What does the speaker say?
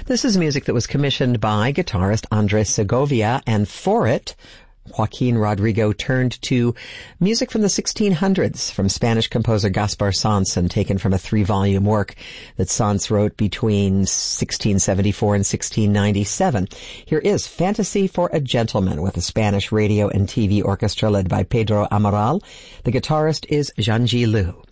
This is music that was commissioned by guitarist Andres Segovia, and for it, Joaquin Rodrigo turned to music from the 1600s from Spanish composer Gaspar Sanz, and taken from a 3-volume work that Sanz wrote between 1674 and 1697. Here is Fantasy for a Gentleman with a Spanish radio and TV orchestra led by Pedro Amaral. The guitarist is Zhangji Liu.